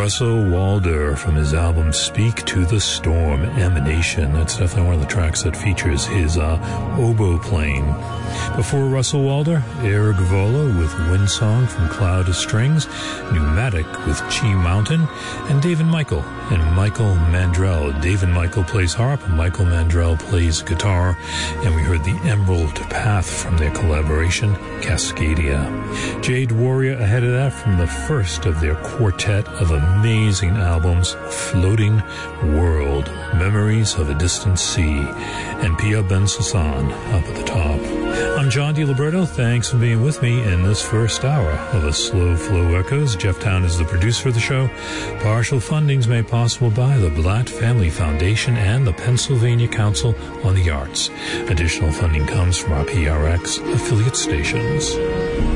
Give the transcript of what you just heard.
Russell Walder from his album Speak to the Storm, Emanation. That's definitely one of the tracks that features his oboe playing. Before Russell Walder, Eric Vola with Windsong from Cloud to Strings, Pneumatic with Chi Mountain, and David Michael and Michael Mandrell. David Michael plays harp, Michael Mandrell plays guitar, and we heard the Emerald Path from their collaboration, Cascadia. Jade Warrior ahead of that from the first of their quartet of amazing albums, Floating World, Memories of a Distant Sea, and Pia Ben Sasson up at the top. I'm John DiLiberto. Thanks for being with me in this first hour of A Slow Flow Echoes. Jeff Town is the producer of the show. Partial funding is made possible by the Blatt Family Foundation and the Pennsylvania Council on the Arts. Additional funding comes from our PRX affiliate stations.